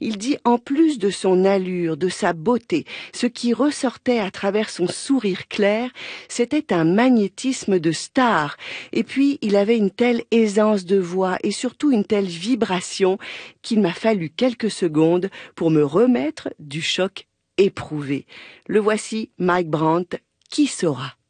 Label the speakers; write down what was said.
Speaker 1: Il dit en plus de son allure, de sa beauté, ce qui ressortait à travers son sourire clair, c'était un magnétisme de star. Et puis, il avait une telle aisance de voix et surtout une telle vibration qu'il m'a fallu quelques secondes pour me remettre du choc éprouvé. Le voici, Mike Brandt, Qui saura?